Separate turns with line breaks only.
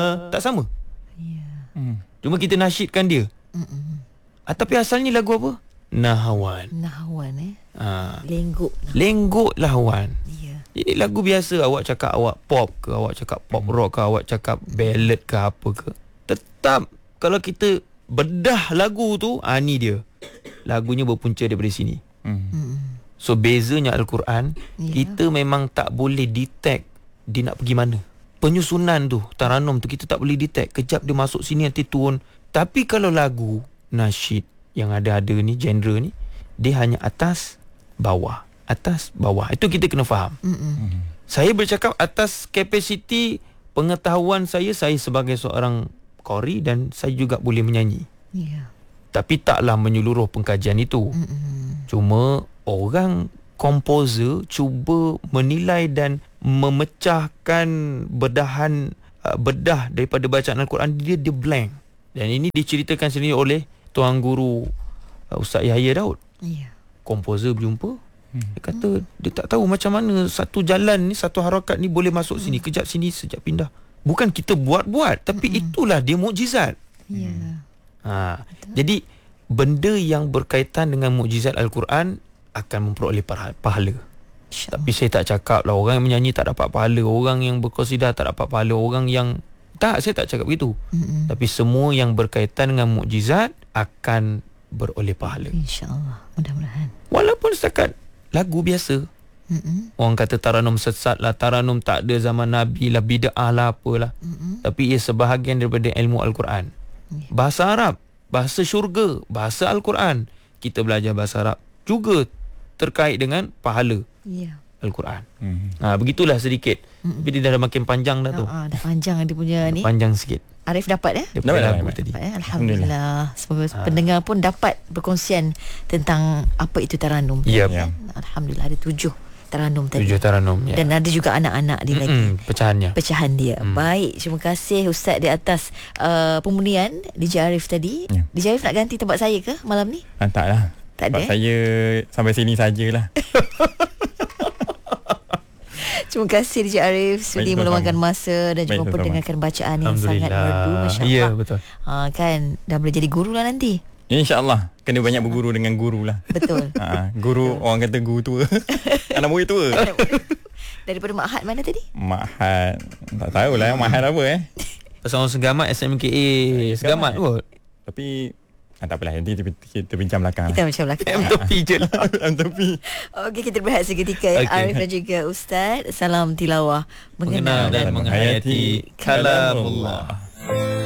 tak sama. Cuma kita nasyidkan dia. Tapi asalnya lagu apa? Nahawan. Lenggok lahawan. Jadi lagu biasa, awak cakap awak pop ke, awak cakap pop rock ke, awak cakap ballad ke apa ke, tetap kalau kita bedah lagu tu, ni dia lagunya berpunca daripada sini. So bezanya Al-Quran, kita memang tak boleh detect dia nak pergi mana. Penyusunan tu, taranum tu kita tak boleh detect. Kejap dia masuk sini, nanti turun. Tapi kalau lagu nasyid yang ada ni, genre ni, dia hanya atas bawah, atas bawah. Itu kita kena faham. Saya bercakap atas kapasiti pengetahuan saya sebagai seorang qari, dan saya juga boleh menyanyi. Tapi taklah menyeluruh pengkajian itu. Cuma orang komposer cuba menilai dan memecahkan bedah daripada bacaan Al-Quran, dia blank. Dan ini diceritakan sendiri oleh Tuan Guru Ustaz Yahya Daud. Komposer berjumpa, dia kata dia tak tahu macam mana satu jalan ni, satu harakat ni boleh masuk sini, kejap sini, sekejap pindah. Bukan kita buat-buat, tapi itulah dia mukjizat. Jadi benda yang berkaitan dengan mukjizat Al-Quran akan memperoleh pahala. Tapi saya tak cakap lah orang yang menyanyi tak dapat pahala, orang yang berqasidah tak dapat pahala, orang yang saya tak cakap begitu. Tapi semua yang berkaitan dengan mukjizat akan beroleh pahala,
InsyaAllah, mudah-mudahan.
Walaupun setakat lagu biasa. Orang kata taranum sesat lah, taranum tak ada zaman Nabi lah, bid'ah lah, apalah. Tapi ia sebahagian daripada ilmu Al-Quran. Bahasa Arab, bahasa syurga, bahasa Al-Quran. Kita belajar bahasa Arab juga terkait dengan pahala Al-Quran. Begitulah sedikit. Tapi dia dah makin panjang dah tu.
Dah panjang dia punya ni.
Panjang sikit.
Arif dapat
Dapat tadi.
Alhamdulillah. Semoga pendengar pun dapat berkongsian tentang apa itu taranum. Alhamdulillah ada 7 taranum tadi.
7 taranum.
Dan ada juga anak-anak dia lagi. Pecahan dia. Baik, terima kasih Ustaz di atas pemunian DJ Arif tadi. DJ Arif nak ganti tempat saya ke malam ni?
Taklah.
Tak ada.
Saya sampai sini sajalah.
Terima kasih DJ Arif sudi meluangkan masa dan juga mendengarkan bacaan yang sangat merdu, masya-Allah.
Ya, betul.
Kan dah boleh jadi guru lah nanti.
InsyaAllah. Kena banyak berguru dengan guru lah.
Betul.
Guru, orang kata guru tua. Anak murid tua.
Daripada Ma'had mana tadi?
Ma'had, tak tahulah Ma'had apa
Pasal orang Segamat, SMKA Segamat kot.
Tapi tak apalah, nanti kita bincang belakang.
Kita bincang belakang.
M tepi je lah.
M tepi.
Okey, kita berehat seketika ya. Arif dan juga Ustaz. Salam tilawah,
mengenal dan menghayati kalamullah.